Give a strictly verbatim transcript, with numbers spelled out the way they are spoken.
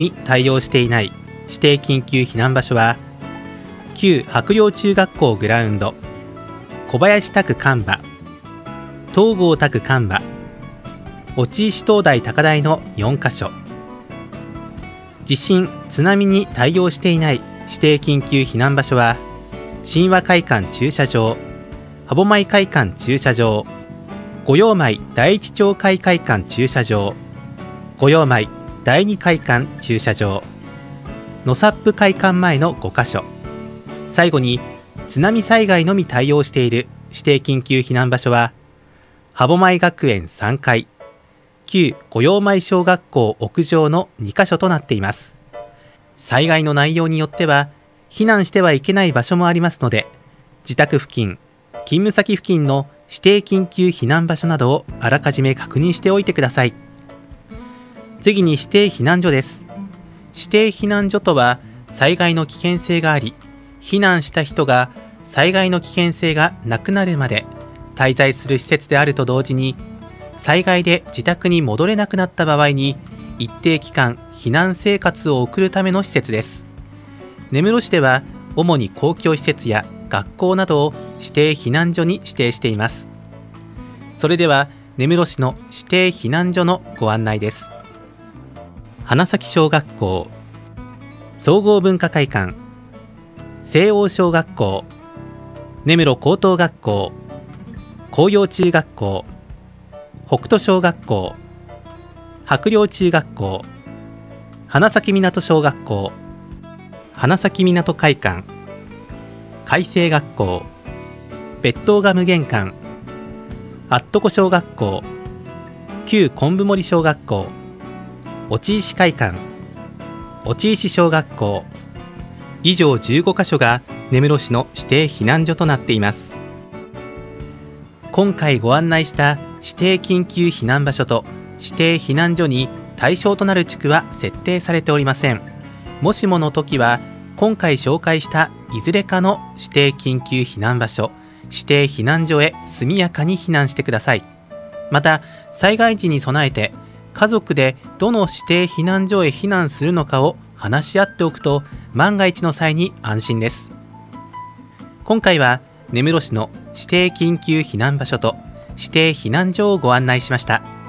に対応していない指定緊急避難場所は、旧白陵中学校グラウンド、小林宅神場、東郷宅神場、落石灯台高台のよんカ所。地震・津波に対応していない指定緊急避難場所は、神話会館駐車場、歯舞会館駐車場、五葉舞第一町会会館駐車場、五葉舞第二会館駐車場、野サップ会館前のごカ所。最後に津波災害のみ対応している指定緊急避難場所は、歯舞学園さんかい、旧五葉舞小学校屋上のにカ所となっています。災害の内容によっては避難してはいけない場所もありますので、自宅付近、勤務先付近の指定緊急避難場所などをあらかじめ確認しておいてください。次に指定避難所です。指定避難所とは、災害の危険性があり、避難した人が災害の危険性がなくなるまで滞在する施設であると同時に、災害で自宅に戻れなくなった場合に一定期間避難生活を送るための施設です。根室市では主に公共施設や学校などを指定避難所に指定しています。それでは根室市の指定避難所のご案内です。花咲小学校、総合文化会館、西欧小学校、根室高等学校、紅葉中学校、北斗小学校、白陵中学校、花咲港小学校、花咲港会館、海星学校、別当が無限館、あっとこ小学校、旧昆布森小学校、落石会館、落石小学校、以上じゅうごカ所が根室市の指定避難所となっています。今回ご案内した指定緊急避難場所と指定避難所に対象となる地区は設定されておりません。もしもの時は今回紹介したいずれかの指定緊急避難場所、指定避難所へ速やかに避難してください。また災害時に備えて家族でどの指定避難所へ避難するのかを話し合っておくと万が一の際に安心です。今回は根室市の指定緊急避難場所と指定避難所をご案内しました。